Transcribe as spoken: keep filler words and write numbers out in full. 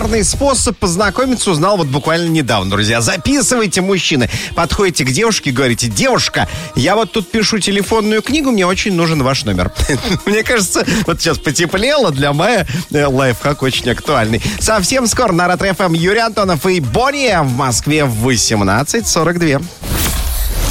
популярный способ познакомиться узнал вот буквально недавно, друзья. Записывайте, мужчины. Подходите к девушке и говорите: девушка, я вот тут пишу телефонную книгу, мне очень нужен ваш номер. Мне кажется, вот сейчас потеплело, для мая лайфхак очень актуальный. Совсем скоро на Ретро-эф эм Юрий Антонов и Бонни в Москве в восемнадцать сорок два.